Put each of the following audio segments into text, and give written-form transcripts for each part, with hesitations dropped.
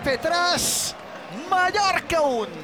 Getafe 3, Mallorca 1.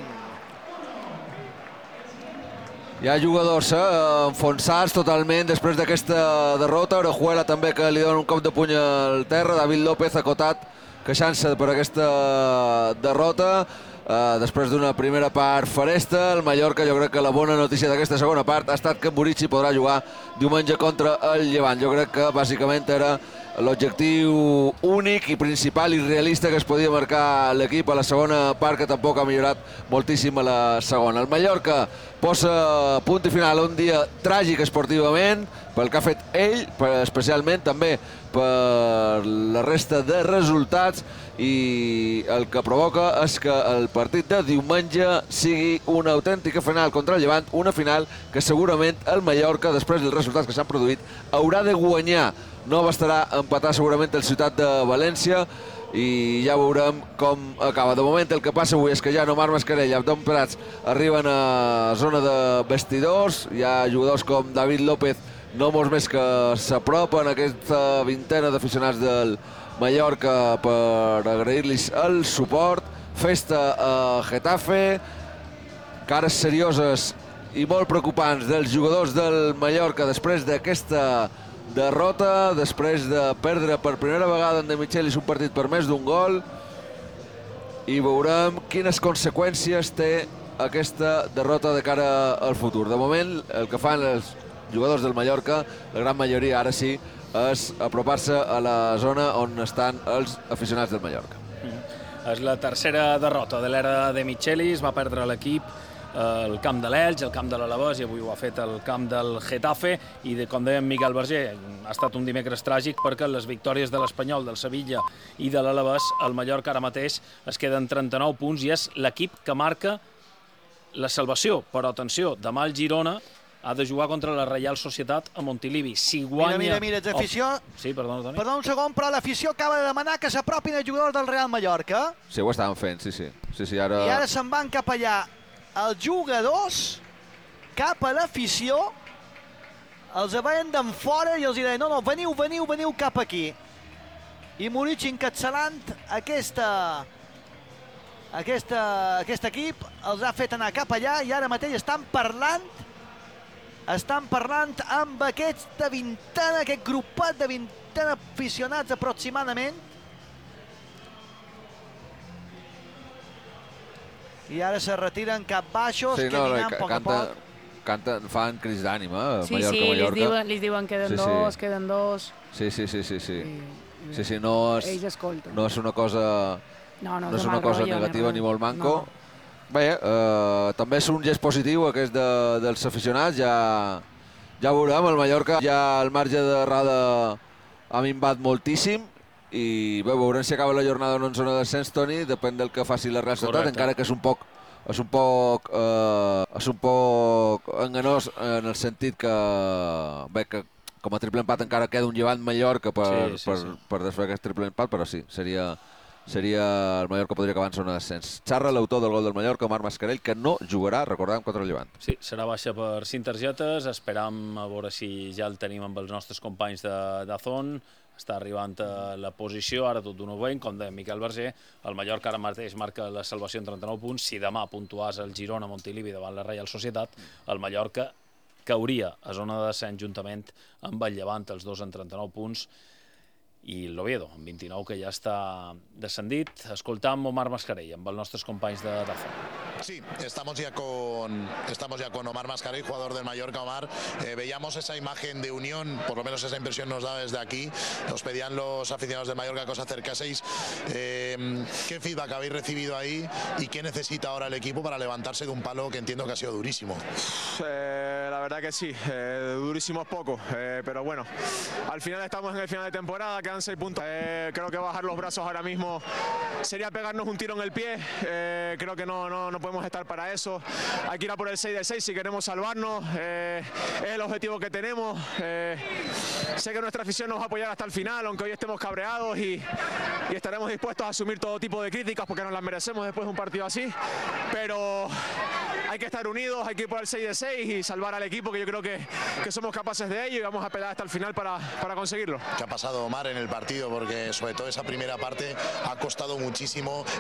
Hi ha jugadors enfonsats totalment després d'aquesta derrota. Orejuela també, que li dona un cop de puny al terra. David López acotat, queixant-se per aquesta derrota. Després d'una primera part faresta, el Mallorca, jo crec que la bona notícia d'aquesta segona part ha estat que Murici podrà jugar diumenge contra el Llevant. Jo crec que bàsicament era l'objectiu únic i principal i realista que es podia marcar l'equip a la segona part, que tampoc ha millorat moltíssim a la segona. El Mallorca posa punt i final a un dia tràgic esportivament pel que ha fet ell, especialment també per la resta de resultats, i el que provoca és que el partit de diumenge sigui una autèntica final contra el Llevant, una final que segurament el Mallorca, després dels resultats que s'han produït, haurà de guanyar. No bastarà empatar segurament el Ciutat de València i ja veurem com acaba. De moment el que passa avui és que ja Omar Mascarell i Abdón Prats arriben a zona de vestidors. Hi ha jugadors com David López, no molts més, que s'apropen a aquesta vintena d'aficionats del Mallorca per agrair-los el suport. Festa a Getafe, cares serioses i molt preocupants dels jugadors del Mallorca després d'aquesta derrota, després de perdre per primera vegada en De Michelis un partit per més d'un gol, i veurem quines conseqüències té aquesta derrota de cara al futur. De moment, el que fan els jugadors del Mallorca, la gran majoria ara sí, és apropar-se a la zona on estan els aficionats del Mallorca. És la tercera derrota de l'era De Michelis. Va perdre l'equip el camp de l'Elx, el camp de l'Alavés, i avui ho ha fet el camp del Getafe. I com deia Miquel Verger, ha estat un dimecres tràgic perquè les victòries de l'Espanyol, del Sevilla i de l'Alavés, el Mallorca ara mateix es queden 39 punts i és l'equip que marca la salvació. Però atenció, demà el Girona ha de jugar contra la Reial Societat a Montilivi. Si guanya... Mira, afició... Sí, perdona, Toni. Perdó un segon, però l'afició acaba de demanar que s'apropin els jugadors del Real Mallorca. Sí, ho estaven fent, sí. I ara se'n van cap allà els jugadors, cap a l'afició, els veien d'en fora i els deien no, veniu cap aquí. I Murici encapçalant aquest equip els ha fet anar cap allà i ara mateix estan parlant amb aquesta vintena, aquest grupat de vintena aficionats aproximadament. I ara se retiren cap baixos, caminant poc a poc. Fan crits d'ànima, Mallorca. Sí, li diuen queden dos. Sí. No és una cosa negativa ni molt manco. Bé, també és un gest positiu aquest dels aficionats. Ja veurem, el Mallorca ja el marge d'errada ha minvat moltíssim i bé, veurem si acaba la jornada en zona de descens, Toni, depèn del que faci la Real Societat, encara que és un poc enganós en el sentit que bé, que com a triple empat encara queda un Llevant Mallorca per desfer aquest triple empat, però sí, seria el Mallorca podria acabar en zona de descens. Xarra l'autor del gol del Mallorca, Omar Mascarell, que no jugarà, recordem, contra el Llevant. Sí, serà baixa per 5 targetes. Esperam a veure si ja el tenim amb els nostres companys de Dazón. Està arribant a la posició, ara tot d'una veient, com deia Miquel Verger, el Mallorca ara mateix marca la salvació en 39 punts. Si demà puntuàs el Girona Montilivi davant la Reial Societat, el Mallorca cauria a zona de descens juntament amb el Llevant, els dos en 39 punts, i l'Oviedo, amb 29, que ja està descendit. Escoltam Omar Mascarell amb els nostres companys de Dazón. Sí, estamos ya con Omar Mascarell, jugador del Mallorca. Omar, veíamos esa imagen de unión, por lo menos esa impresión nos da desde aquí. Nos pedían los aficionados del Mallorca que os acercaseis. ¿Qué feedback habéis recibido ahí y qué necesita ahora el equipo para levantarse de un palo que entiendo que ha sido durísimo? La verdad que sí, durísimo es poco, pero bueno, al final estamos en el final de temporada, quedan 6 puntos. Creo que bajar los brazos ahora mismo sería pegarnos un tiro en el pie. Creo que no podemos estar para eso. Hay que ir a por el 6 de 6 si queremos salvarnos. Es el objetivo que tenemos. Sé que nuestra afición nos va a apoyar hasta el final, aunque hoy estemos cabreados, y estaremos dispuestos a asumir todo tipo de críticas porque nos las merecemos después de un partido así. Pero hay que estar unidos, hay que ir por el 6 de 6 y salvar al equipo, que yo creo que somos capaces de ello, y vamos a pelear hasta el final para conseguirlo. ¿Qué ha pasado, Omar, en el partido? Porque sobre todo esa primera parte ha costado muchísimo.